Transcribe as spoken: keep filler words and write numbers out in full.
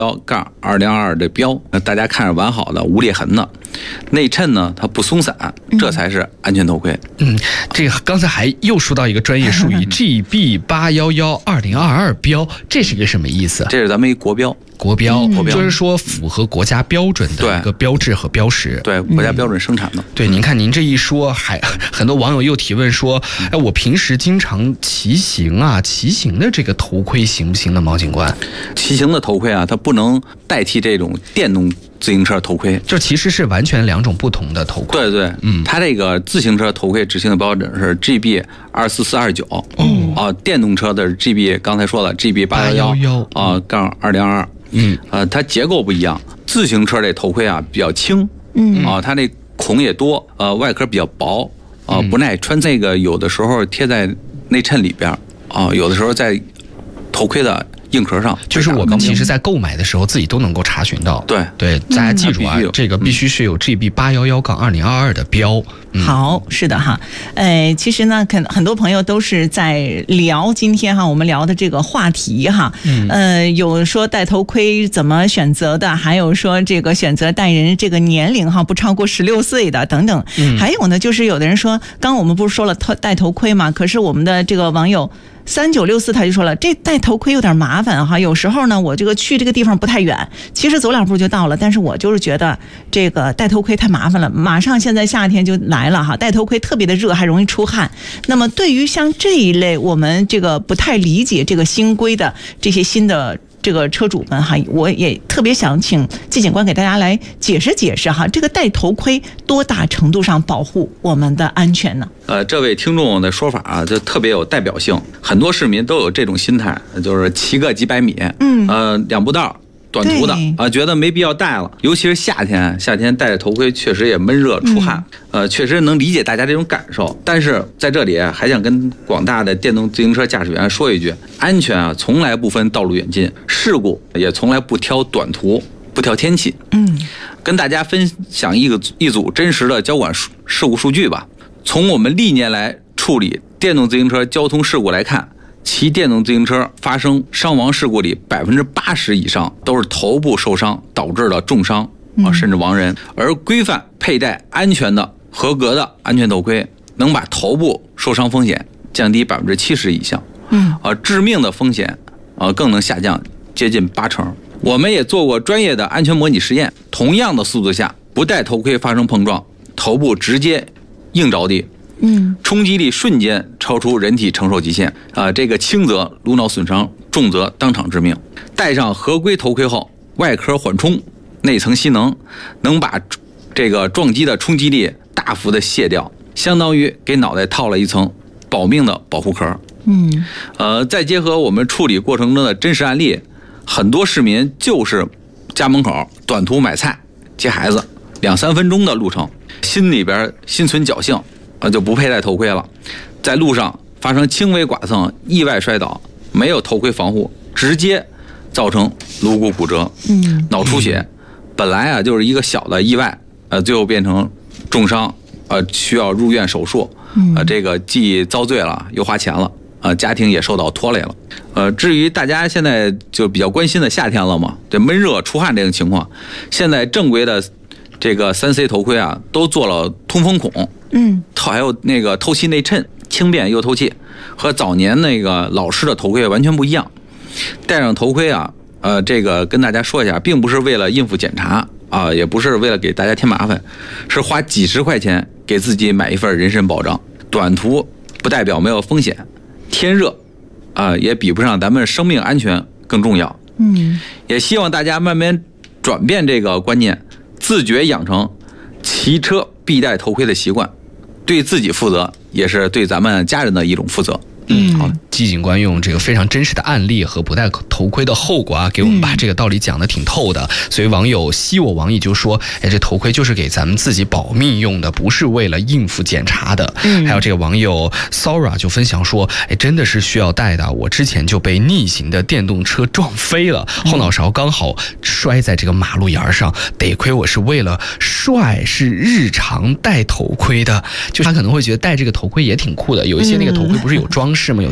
幺杠二零二二的标，大家看着完好的，无裂痕的，内衬呢它不松散，这才是安全头盔。 嗯，这个刚才还又说到一个专业术语，G B 八一一二零二二标，这是个什么意思？ 这是咱们一国标。 国标， 嗯、 就是说符合国家标准的一个标志和标识。 对，国家标准生产的。嗯、 对，您看您这一说，还很多网友又提问说，哎，我平时经常骑行啊，骑行的这个头盔行不行呢？毛警官， 骑行的头盔啊，它不能代替这种电动自行车头盔， 就其实是完全两种不同的头盔。 对对，嗯，它这个自行车头盔执行的标准是 G B 二四四二九，哦，啊，电动车的 G B 刚才说了 G B 八幺幺啊杠二零二二。嗯，呃，它结构不一样。自行车这头盔啊比较轻，嗯啊，它那孔也多，呃，外壳比较薄，啊、呃，不耐穿。这个有的时候贴在内衬里边，啊、呃，有的时候在头盔的硬壳上， 就是我们其实在购买的时候自己都能够查询到。 对对，大家记住啊，嗯、这个必须是有 G B 八一一杠二零二二的标。 嗯、好，是的哈，呃，其实呢，很很多朋友都是在聊今天哈我们聊的这个话题哈，嗯、呃，有说戴头盔怎么选择的，还有说这个选择戴人这个年龄哈不超过十六岁的等等，嗯、还有呢就是有的人说，刚我们不是说了戴头盔嘛，可是我们的这个网友三九六四他就说了，这戴头盔有点麻烦哈，有时候呢我这个去这个地方不太远，其实走两步就到了，但是我就是觉得这个戴头盔太麻烦了，马上现在夏天就来了哈，戴头盔特别的热，还容易出汗。那么对于像这一类我们这个不太理解这个新规的这些新的这个车主们哈，我也特别想请季警官给大家来解释解释哈，这个戴头盔多大程度上保护我们的安全呢？ 呃，这位听众的说法啊，就特别有代表性，很多市民都有这种心态，就是骑个几百米，嗯，呃，两步道。短途的啊、呃，觉得没必要戴了，尤其是夏天，夏天戴着头盔确实也闷热出汗，嗯、呃，确实能理解大家这种感受。但是在这里还想跟广大的电动自行车驾驶员说一句：安全啊，从来不分道路远近，事故也从来不挑短途，不挑天气。嗯，跟大家分享一个一组真实的交管事故数据吧。从我们历年来处理电动自行车交通事故来看。骑电动自行车发生伤亡事故里，百分之八十以上都是头部受伤导致了重伤啊，甚至亡人。而规范佩戴安全的、合格的安全头盔，能把头部受伤风险降低百分之七十以上，嗯，啊，致命的风险啊更能下降接近八成。我们也做过专业的安全模拟实验，同样的速度下，不戴头盔发生碰撞，头部直接硬着地。嗯，冲击力瞬间超出人体承受极限啊、呃！这个轻则颅脑损伤，重则当场致命。戴上合规头盔后，外壳缓冲，内层吸能，能把这个撞击的冲击力大幅的卸掉，相当于给脑袋套了一层保命的保护壳。嗯，呃，再结合我们处理过程中的真实案例，很多市民就是家门口短途买菜、接孩子，两三分钟的路程，心里边心存侥幸。呃，就不佩戴头盔了，在路上发生轻微剐蹭、意外摔倒，没有头盔防护，直接造成颅骨骨折、嗯，脑出血。本来啊就是一个小的意外，呃，最后变成重伤，呃，需要入院手术，呃，这个既遭罪了，又花钱了，呃，家庭也受到拖累了。呃，至于大家现在就比较关心的夏天了嘛，这闷热出汗这种情况，现在正规的这个三 C 头盔啊，都做了通风孔。嗯，还有那个透气内衬，轻便又透气，和早年那个老式的头盔完全不一样。戴上头盔啊，呃，这个跟大家说一下，并不是为了应付检查啊、呃，也不是为了给大家添麻烦，是花几十块钱给自己买一份人身保障。短途不代表没有风险，天热啊、呃，也比不上咱们生命安全更重要。嗯，也希望大家慢慢转变这个观念，自觉养成骑车必戴头盔的习惯。对自己负责，也是对咱们家人的一种负责。 嗯，好，季警官用这个非常真实的案例和不戴头盔的后果啊，给我们把这个道理讲得挺透的。嗯、所以网友希我王毅就说：“哎，这头盔就是给咱们自己保命用的，不是为了应付检查的。嗯”还有这个网友 Sora 就分享说：“哎，真的是需要戴的。我之前就被逆行的电动车撞飞了，后脑勺刚好摔在这个马路沿上，得亏我是为了帅，是日常戴头盔的。就他可能会觉得戴这个头盔也挺酷的，有一些那个头盔不是有装饰吗？有